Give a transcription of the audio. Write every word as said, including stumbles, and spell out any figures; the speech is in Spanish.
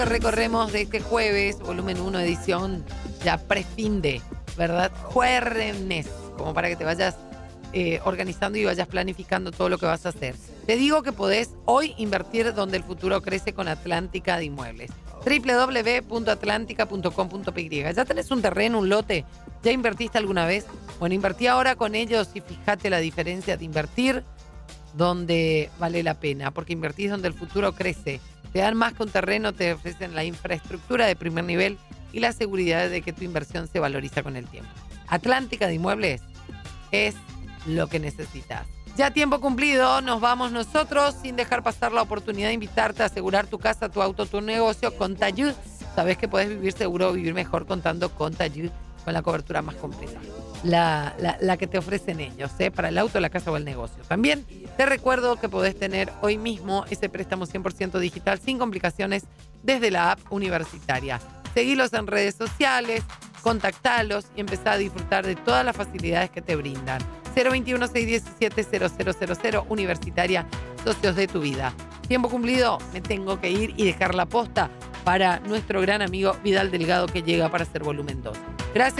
Recorremos de este jueves, volumen uno, edición ya pre-fin de, ¿verdad? Jueves, como para que te vayas eh, organizando y vayas planificando todo lo que vas a hacer. Te digo que podés hoy invertir donde el futuro crece con Atlántica de Inmuebles. doble u doble u doble u punto atlántica punto com punto pe ye. ¿Ya tenés un terreno, un lote? ¿Ya invertiste alguna vez? Bueno, invertí ahora con ellos y fíjate la diferencia de invertir donde vale la pena, porque invertís donde el futuro crece. Te dan más que un terreno, te ofrecen la infraestructura de primer nivel y la seguridad de que tu inversión se valoriza con el tiempo. Atlántica de Inmuebles es lo que necesitas. Ya tiempo cumplido, nos vamos nosotros sin dejar pasar la oportunidad de invitarte a asegurar tu casa, tu auto, tu negocio con Tayud. Sabes que puedes vivir seguro o vivir mejor contando con Tayud, con la cobertura más completa. La, la, la que te ofrecen ellos, ¿eh? Para el auto, la casa o el negocio. También te recuerdo que podés tener hoy mismo ese préstamo cien por ciento digital sin complicaciones desde la app universitaria. Seguilos en redes sociales, contactalos y empezá a disfrutar de todas las facilidades que te brindan. cero veintiuno, seiscientos diecisiete, cero cero cero cero, Universitaria, socios de tu vida. Tiempo cumplido, me tengo que ir y dejar la posta para nuestro gran amigo Vidal Delgado, que llega para hacer volumen dos.